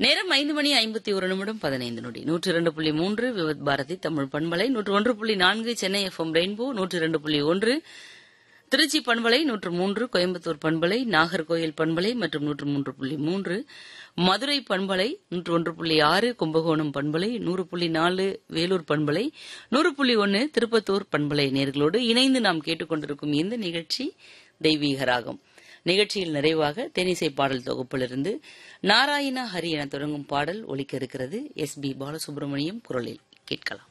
நேரம் 5:51:15 102.3 விவத் பாரதி தமிழ் பண்பலை, 101.4 Chennai FM rainbow, 102.1 Trichy பண்பலை, 103 கோயம்புத்தூர் பண்பலை, நாகர்கோயில் பண்பலை மற்றும் 103.3 மதுரை பண்பலை, 101.6 கும்பகோணம் பண்பலை, 100.4 வேலூர் பண்பலை, 100.1 திருப்பத்தூர் பண்பலை நேர்களோடு இணைந்து நாம் கேட்டுக்கொண்டிருக்கும் இந்த நிகழ்ச்சி தெய்வீக ராகம். நிகழ்ச்சியில் நிறைவாக தேனிசை பாடல் தொகுப்பிலிருந்து நாராயண ஹரி என தொடங்கும் பாடல் ஒலிக்க இருக்கிறது. எஸ்.பி. பாலசுப்ரமணியம் குரலில் கேட்கலாம்.